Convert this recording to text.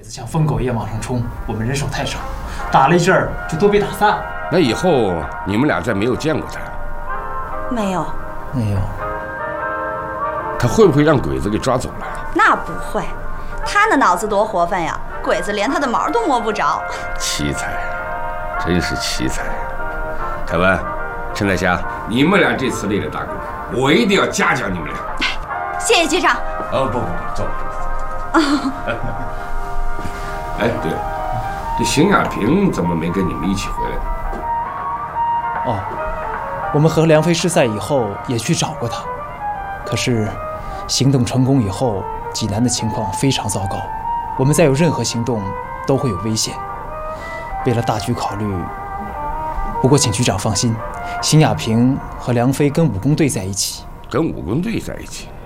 子像疯狗一样往上冲，我们人手太少，打了一阵儿就都被打散了。 那以后你们俩再没有见过他？ 没有。 他会不会让鬼子给抓走了？ 那不会，他那脑子多活泛呀，鬼子连他的毛都摸不着。 奇才，真是奇才！凯文、陈彩霞，你们俩这次立了大功，我一定要嘉奖你们俩。 谢谢局长。 不，走。哎，对了，这邢亚平怎么没跟你们一起回来呢？ 我们和梁飞失散以后也去找过他，可是行动成功以后，济南的情况非常糟糕，我们再有任何行动都会有危险。为了大局考虑，不过请局长放心，邢亚平和梁飞跟武工队在一起。 跟武工队在一起？